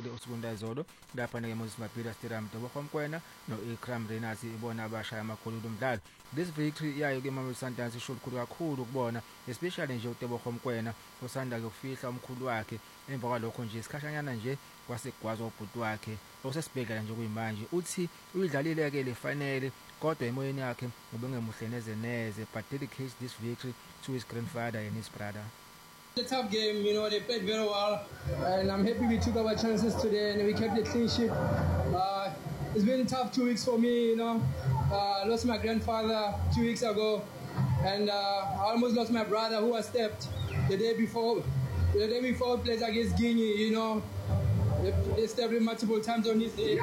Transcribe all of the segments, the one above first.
Victory uSibunda izolo lapha ke Moses Mabhida Stadium Dobogomkwena no Ikram Renas ibona abashaya amagoli omdlalo. This victory yayo ke Mamelodi Sundowns isho ukukhulu kakhulu ukubona especially nje uTebogomkwena osanda ukufihla umkhulu wakhe emva kwalokho nje isikhashanyana nje kwasekugwazwa ubhuti wakhe osesibhedlela nje kuyimanje uthi uyidlalile ke le final kodwa emoyeni yakhe ubengemuhle neze but dedicates this victory to his grandfather and his brother. It's a tough game, you know, they played very well, and I'm happy we took our chances today and we kept the clean sheet. It's been a tough 2 weeks for me, you know. I lost my grandfather 2 weeks ago, and I almost lost my brother who was stabbed the day before. The day before played against Guinea, you know. They stabbed him multiple times on his head.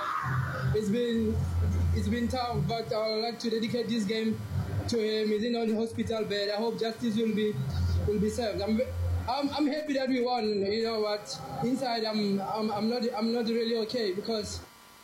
It's been tough, but I would like to dedicate this game to him. He's in the hospital bed. I hope justice will be served. I'm happy that we won, you know, but inside I'm not really okay because.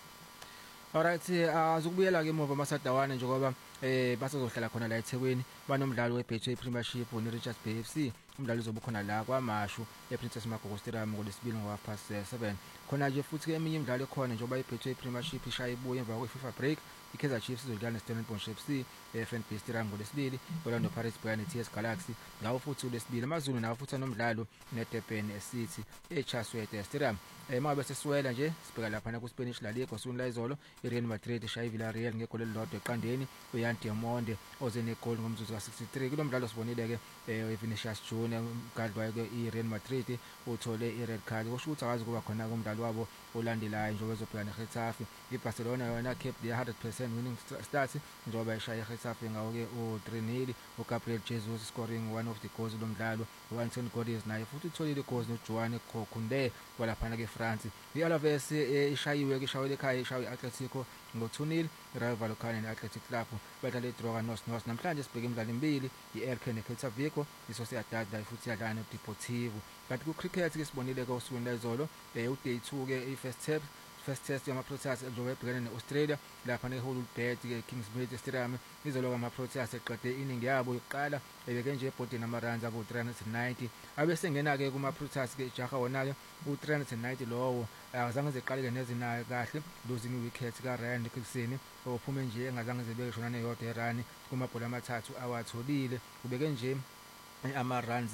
Alright, azukubuyela ke emuva masadawane njengoba basazohlala khona la eThekwini banomdlalo weBetway Premiership neRichards Bay FC. Umdlalo uzobe khona la kwaMashu ePrincess Magogo Stadium ngoLesibili ngo7:30. Khona nje futhi ke eminye imidlalo ekhona njengoba iBetway Premiership ishaya ibuye emva kweFIFA break. iKaizer Chiefs izodlala neStellenbosch FC eFNB Stadium ngoLesibili, Orlando Pirates bhekana neTS Galaxy ngawo futhi uLesibili. AmaZulu nawo futhi anomdlalo neDurban City eChaswete Stadium. Mabe sesiwela nje sibheka lapha ku Spanish La Liga usuni la izolo iReal Madrid ishaya iVillarreal ngegoli elilodwa eqandeni uYan Diamonde oze negoli ngomzuzu ka63. Kulo mdlalo sibonile ke Vinicius Junior umgadli ke iReal Madrid uthole ired card kusho ukuthi akazi kuba khona kumdlalo wabo olandelayo njengoba ezobhekana neGetafe. iBarcelona yona kept the 100% winning stats njengoba ishaya iGetafe ngawo ke u3-0 uGabriel Jesus scoring one of the goals lomdlalo. uAnthony Gordon naye futhi utholile goals noJoan Kokunde kwalapha ke France. iAlaves ishayiwe ke ishawele ekhaya ishawe iAtletico ngo2-0. iRayo Vallecano neAthletic Club badlala idraw ka-nos namhlanje sibheke imidlalo emibili iElche neCelta Vigo iSociedad futhi yadlala neDeportivo. Kanti ku cricket ke sibonile ke usuku lezolo uday 2 ke first test yama-Proteas ezobe ebhekene ne-Australia lapha neHollywood ke Kingsmead Stadium. izolo ama-Proteas eqede iningi yabo yokuqala ebeke nje ebhodini ama-runs abo-390 abesengena ke kuma-Proteas ke ijaha wona ke u-390 lowo azange zeqale ke nezinayo kahle losing wicket kaRyan Nicholson ophume nje engazange zibeke shona neyodwa erani kumabhola amathathu awatholile. ubeke nje ama-runs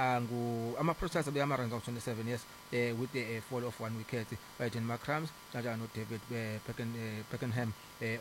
ama-Proteas abe ama-runs awu-27 yes with a fall of 1 wicket Aiden McCrams kanjalo no David Beckenham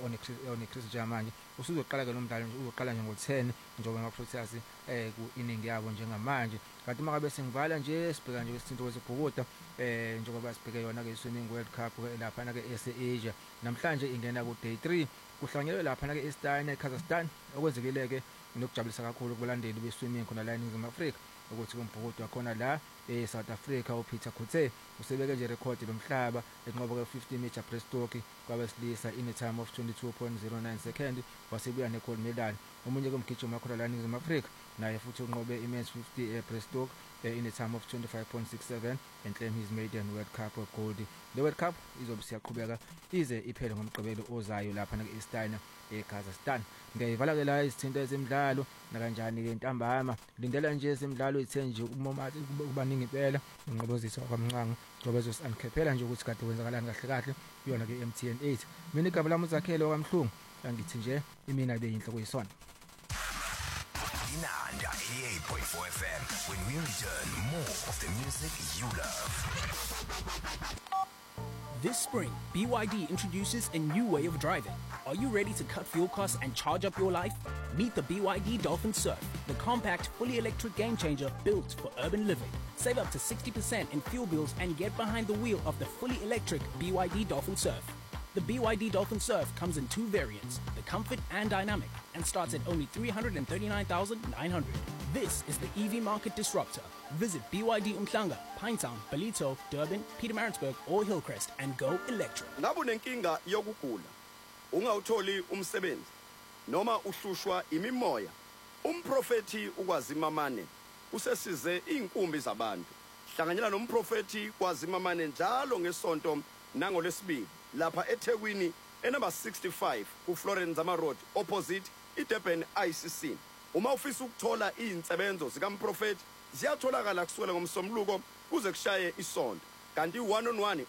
on Chris Jamani. usuzoqala ke lo mdlalo uzoqala nje ngo10 njengoba ama-Proteas ku inning yabo njengamanje. Kanti makabe sengivala nje sibheka nje isithinto kwezibhukuda njengoba sibheke yona ke i-Swimming World Cup lapha na ke eAsia namhlanje ingena ku day 3 kuhlanganyelwe lapha na ke eStana eKazakhstan. okwenzekile ke nokujabulisa kakhulu kubalandeli beswimming khona la eNingizimu Afrika ukuthi kumbhukudo wakhona la eSouth Africa uPeter Kutse usebeke nje record lomhlaba enqobo ke 50 meter breaststroke kwabesilisa in a time of 22.09 seconds wasebuya negold medal. omunye kumgijimo wakhona la eNingizimu Afrika naye futhi unqobe i-men's 50 breaststroke in a time of 25.67 and claim his maiden World Cup gold. The World Cup izobe siyaqhubeka ize iphele ngomgqibelo ozayo lapha na eAstana eKazakhstan. Ngiyivala ke la izithinto ezemidlalo nakanjani ke ntambama lindela nje ezemidlalo ithe nje umomathi kubaningi impela unqobozisa kwamncango ngoba ezosanikhephela nje ukuthi kade kwenzakalani kahle kahle yona ke MTN 8. Mina igaba lami uzakhele kwaMhlungu angithi nje imina beyinhle kuyisona. Inanda 88.4 FM. When we return, more of the music you love. This spring, BYD introduces a new way of driving. Are you ready to cut fuel costs and charge up your life? Meet the BYD Dolphin Surf, the compact, fully electric game changer built for urban living. Save up to 60% in fuel bills and get behind the wheel of the fully electric BYD Dolphin Surf. The BYD Dolphin Surf comes in two variants, the Comfort and Dynamic, and starts at only $339,900. This is the EV market disruptor. Visit BYD Umhlanga, Pinetown, Ballito, Durban, Pietermaritzburg, or Hillcrest and go electric. Ngabe unenkinga yokugula, ungawutholi umsebenzi, noma uhlushwa imimoya, umprofeti uKwazimamane usesize inkumbi zabantu. Hlanganyela nomprofeti KwaZimamane njalo ngesonto nangoLesibili lapha eThekwini enumber 65 kuFlorence Zama Road opposite iDurban ICC. Uma ufisa ukuthola izinsebenzo zikaMprofeti ziyatholakala kusukela ngomsombuluko kuze kushaye isonto. Kanti 1-on-1